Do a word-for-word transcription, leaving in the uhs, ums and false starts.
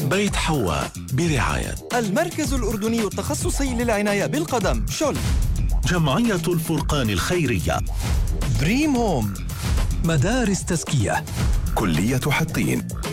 بيت حواء برعاية المركز الأردني التخصصي للعناية بالقدم شل. جمعية الفرقان الخيرية. دريم هوم. مدارس تزكية. كلية حطين.